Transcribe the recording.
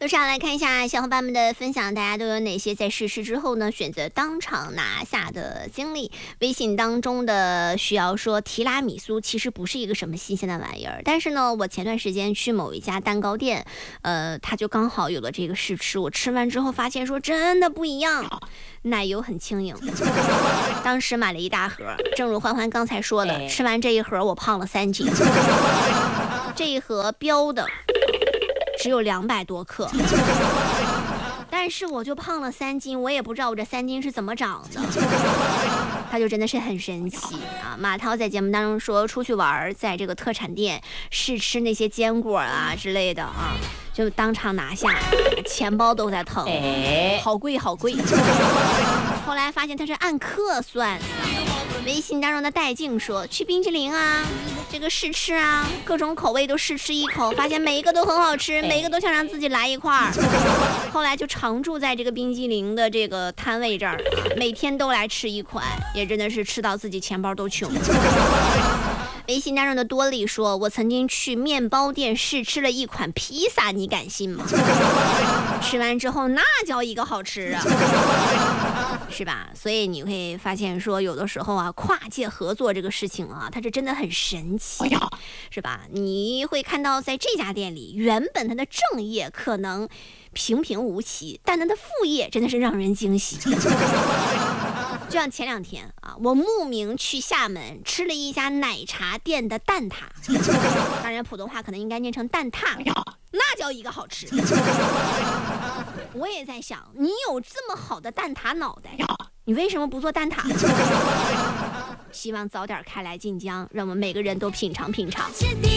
接下来看一下小伙伴们的分享，大家都有哪些在试吃之后呢选择当场拿下的经历？微信当中的需要说提拉米苏其实不是一个什么新鲜的玩意儿，但是呢，我前段时间去某一家蛋糕店，它就刚好有了这个试吃，我吃完之后发现说真的不一样，奶油很轻盈。当时买了一大盒，正如欢欢刚才说的，吃完这一盒我胖了3斤，这一盒标的只有200多克，但是我就胖了3斤，我也不知道我这3斤是怎么长的，它就真的是很神奇啊！马涛在节目当中说出去玩，在这个特产店试吃那些坚果啊之类的啊，就当场拿下，钱包都在疼，好贵好贵。后来发现它是按克算。微信当中的戴静说去冰淇淋啊，这个试吃啊，各种口味都试吃一口，发现每一个都很好吃，每一个都想让自己来一块儿。后来就常住在这个冰激凌的这个摊位这儿，每天都来吃一款，也真的是吃到自己钱包都穷。微信当中的多利说，我曾经去面包店试吃了一款披萨，你敢信吗？吃完之后那叫一个好吃啊，是吧？所以你会发现说有的时候啊，跨界合作这个事情啊，它是真的很神奇，是吧？你会看到在这家店里，原本它的正业可能平平无奇，但它的副业真的是让人惊喜。就像前2天啊，我慕名去厦门吃了一家奶茶店的蛋挞，当然普通话可能应该念成蛋挞，那叫一个好吃。我也在想，你有这么好的蛋挞脑袋，你为什么不做蛋挞？希望早点开来晋江，让我们每个人都品尝品尝。